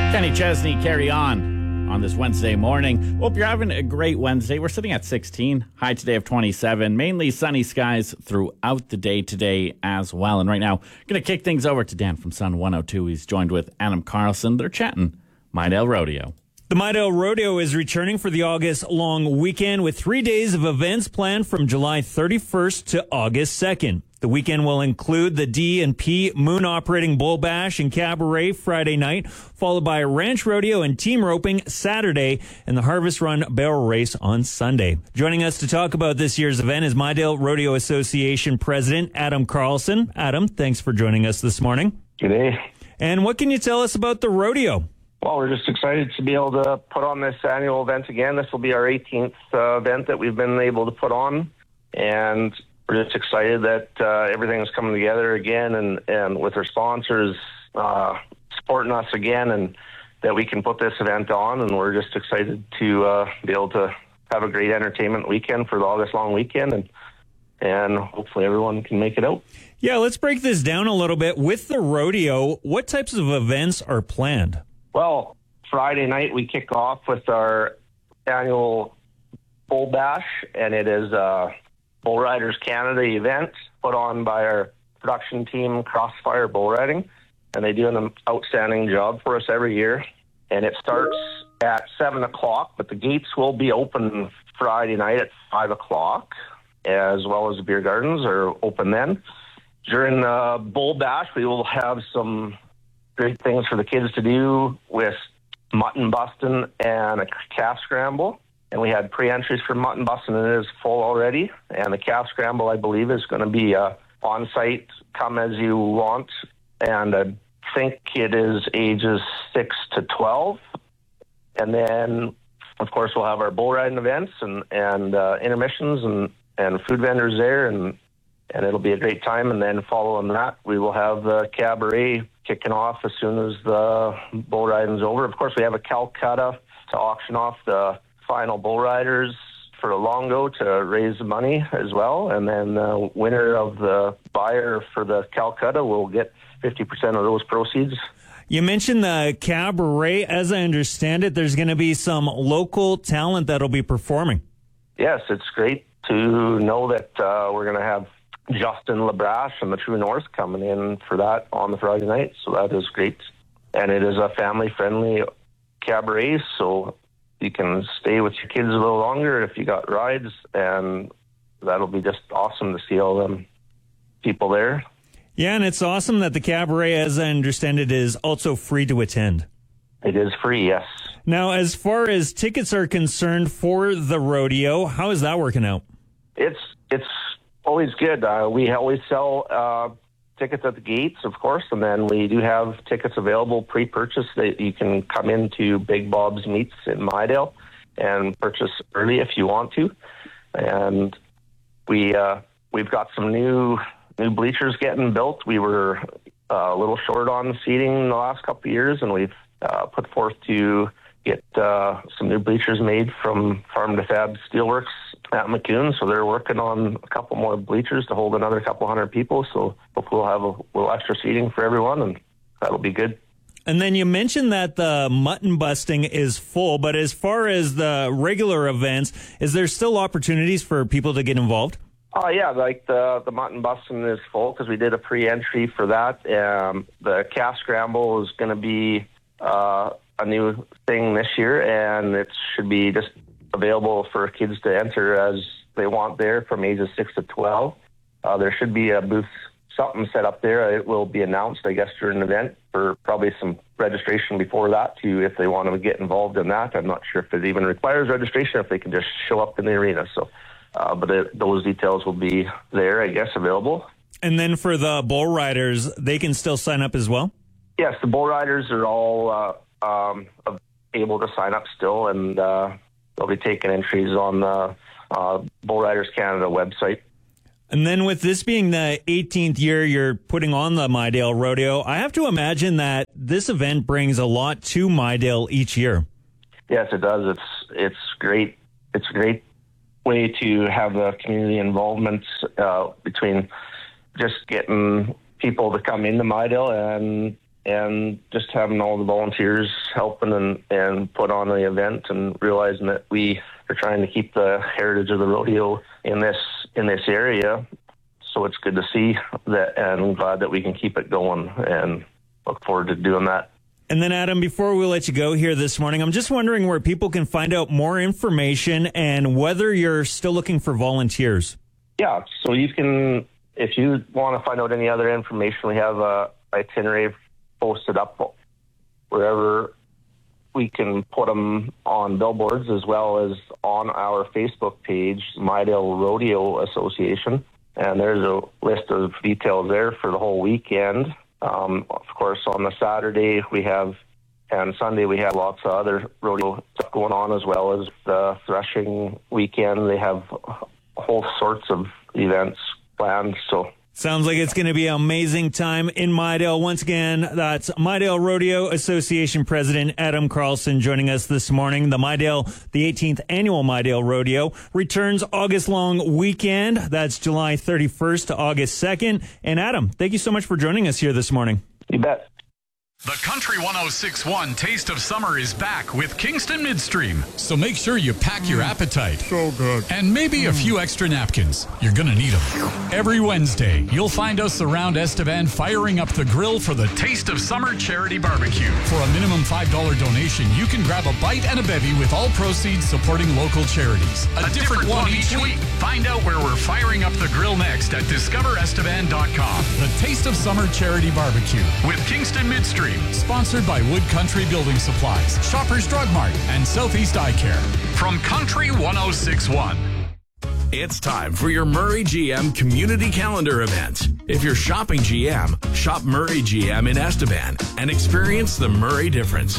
Kenny Chesney, Carry on this Wednesday morning. Hope you're having a great Wednesday. We're sitting at 16, high today of 27. Mainly sunny skies throughout the day today as well. And right now, going to kick things over to Dan from Sun 102. He's joined with Adam Carlson. They're chatting Midale Rodeo. The Midale Rodeo is returning for the August long weekend with 3 days of events planned from July 31st to August 2nd. The weekend will include the D&P Moon Operating Bull Bash and Cabaret Friday night, followed by a ranch rodeo and team roping Saturday, and the Harvest Run Barrel Race on Sunday. Joining us to talk about this year's event is Midale Rodeo Association President Adam Carlson. Adam, thanks for joining us this morning. Good day. And what can you tell us about the rodeo? Well, we're just excited to be able to put on this annual event again. This will be our 18th event that we've been able to put on, and we're just excited that everything is coming together again, and with our sponsors supporting us again, and that we can put this event on. And we're just excited to be able to have a great entertainment weekend for the August long weekend, and hopefully everyone can make it out. Yeah, let's break this down a little bit. With the rodeo, what types of events are planned? Well, Friday night we kick off with our annual Bull Bash, and it is Bull Riders Canada event put on by our production team, Crossfire Bull Riding, and they do an outstanding job for us every year. And it starts at 7 o'clock, but the gates will be open Friday night at 5 o'clock, as well as the beer gardens are open then. During the Bull Bash, we will have some great things for the kids to do with mutton busting and a calf scramble. And we had pre-entries for mutton busting, and it is full already. And the calf scramble, I believe, is going to be on-site, come as you want. And I think it is ages 6 to 12. And then, of course, we'll have our bull riding events and intermissions and food vendors there, and it'll be a great time. And then following that, we will have the cabaret kicking off as soon as the bull riding's over. Of course, we have a Calcutta to auction off the final bull riders for a Longo to raise money as well. And then the winner of the buyer for the Calcutta will get 50% of those proceeds. You mentioned the cabaret. As I understand it, there's going to be some local talent that'll be performing. Yes, it's great to know that we're going to have Justin Labrache and the True North coming in for that on the Friday night. So that is great. And it is a family-friendly cabaret, so you can stay with your kids a little longer if you got rides, and that'll be just awesome to see all them people there. Yeah, and it's awesome that the cabaret, as I understand it, is also free to attend. It is free, yes. Now, as far as tickets are concerned for the rodeo, how is that working out? It's always good. We always sell tickets at the gates, of course, and then we do have tickets available pre-purchase that you can come into Big Bob's Meats in Midale and purchase early if you want to. And we've got some new bleachers getting built. We were a little short on seating in the last couple of years, and we've put forth to get some new bleachers made from Farm to Fab Steelworks at McCune. So they're working on a couple more bleachers to hold another couple hundred people. So hopefully we'll have a little extra seating for everyone, and that'll be good. And then you mentioned that the mutton busting is full, but as far as the regular events, is there still opportunities for people to get involved? Yeah, like the mutton busting is full because we did a pre-entry for that. The calf scramble is going to be a new thing this year, and it should be just available for kids to enter as they want there from ages 6 to 12. There should be a booth, something set up there. It will be announced, I guess, during an event for probably some registration before that too, if they want to get involved in that. I'm not sure if it even requires registration, if they can just show up in the arena. So, but those details will be there, I guess, available. And then for the bull riders, they can still sign up as well? Yes, the bull riders are all able to sign up still, and they'll be taking entries on the Bull Riders Canada website. And then with this being the 18th year you're putting on the Midale Rodeo, I have to imagine that this event brings a lot to Midale each year. Yes, it does. It's great. It's a great way to have the community involvement between just getting people to come into Midale and and just having all the volunteers helping and put on the event, and realizing that we are trying to keep the heritage of the rodeo in this area. So it's good to see that, and I'm glad that we can keep it going, and look forward to doing that. And then, Adam, before we let you go here this morning, I'm just wondering where people can find out more information and whether you're still looking for volunteers. Yeah, so you can, if you want to find out any other information, we have a itinerary posted up wherever we can put them on billboards, as well as on our Facebook page, Midale Rodeo Association. And there's a list of details there for the whole weekend. Of course, on the Saturday and Sunday we have lots of other rodeo stuff going on, as well as the threshing weekend. They have whole sorts of events planned. So sounds like it's going to be an amazing time in Midale. Once again, that's Midale Rodeo Association President Adam Carlson joining us this morning. The 18th annual Midale Rodeo returns August long weekend. That's July 31st to August 2nd. And Adam, thank you so much for joining us here this morning. You bet. The Country 106.1 Taste of Summer is back with Kingston Midstream. So make sure you pack your appetite. So good. And maybe a few extra napkins. You're going to need them. Every Wednesday, you'll find us around Estevan firing up the grill for the Taste of Summer Charity Barbecue. For a minimum $5 donation, you can grab a bite and a bevy with all proceeds supporting local charities. A different one each week. Find out where we're firing up the grill next at discoverestevan.com. The Taste of Summer Charity Barbecue with Kingston Midstream. Sponsored by Wood Country Building Supplies, Shoppers Drug Mart, and Southeast Eye Care. From Country 106.1. It's time for your Murray GM community calendar events. If you're shopping GM, shop Murray GM in Estevan and experience the Murray difference.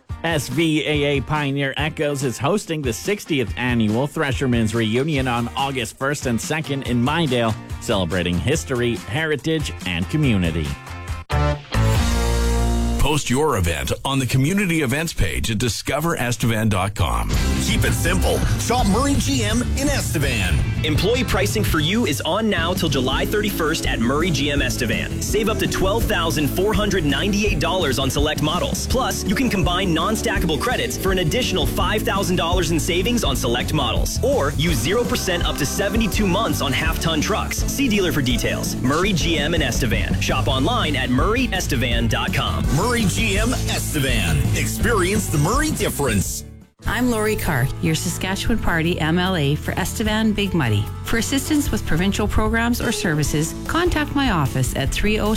SVAA Pioneer Echoes is hosting the 60th annual Threshermen's Reunion on August 1st and 2nd in Midale, celebrating history, heritage, and community. Post your event on the community events page at discoverestevan.com. Keep it simple. Shop Murray GM in Estevan. Employee pricing for you is on now till July 31st at Murray GM Estevan. Save up to $12,498 on select models. Plus, you can combine non-stackable credits for an additional $5,000 in savings on select models. Or use 0% up to 72 months on half-ton trucks. See dealer for details. Murray GM in Estevan. Shop online at murrayestevan.com. Murray GM Estevan. Experience the Murray difference. I'm Lori Carr, your Saskatchewan Party MLA for Estevan Big Muddy. For assistance with provincial programs or services, contact my office at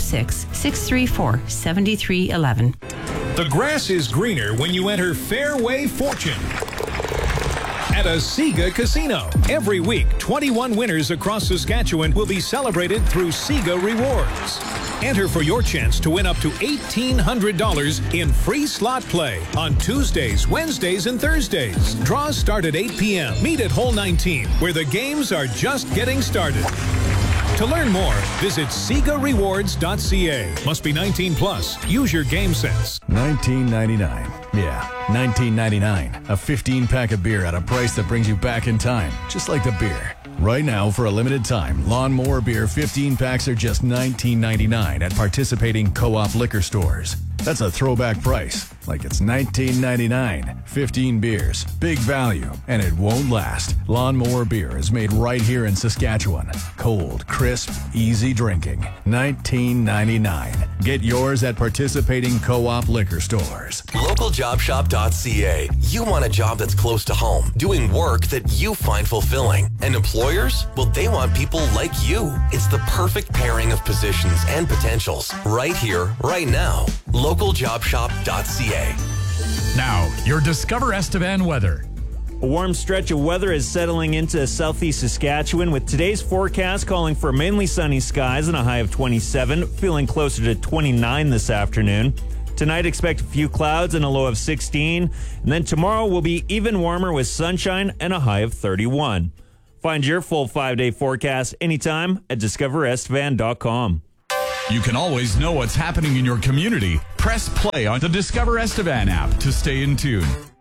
306-634-7311. The grass is greener when you enter Fairway Fortune at a Sega Casino. Every week, 21 winners across Saskatchewan will be celebrated through Sega Rewards. Enter for your chance to win up to $1,800 in free slot play on Tuesdays, Wednesdays, and Thursdays. Draws start at 8 p.m. Meet at Hole 19, where the games are just getting started. To learn more, visit SegaRewards.ca. Must be 19 plus. Use your game sense. $19.99. Yeah, $19.99. A 15-pack of beer at a price that brings you back in time, just like the beer. Right now, for a limited time, Lawnmower Beer 15 packs are just $19.99 at participating co-op liquor stores. That's a throwback price, like it's $19.99. 15 beers, big value, and it won't last. Lawnmower Beer is made right here in Saskatchewan. Cold, crisp, easy drinking. $19.99. Get yours at participating co-op liquor stores. LocalJobShop.ca. You want a job that's close to home, doing work that you find fulfilling. And employers? Well, they want people like you. It's the perfect pairing of positions and potentials. Right here, right now. LocalJobShop.ca. Now, your Discover Estevan weather. A warm stretch of weather is settling into southeast Saskatchewan, with today's forecast calling for mainly sunny skies and a high of 27, feeling closer to 29 this afternoon. Tonight, expect a few clouds and a low of 16, and then tomorrow will be even warmer with sunshine and a high of 31. Find your full 5-day forecast anytime at discoverestevan.com. You can always know what's happening in your community. Press play on the Discover Estevan app to stay in tune.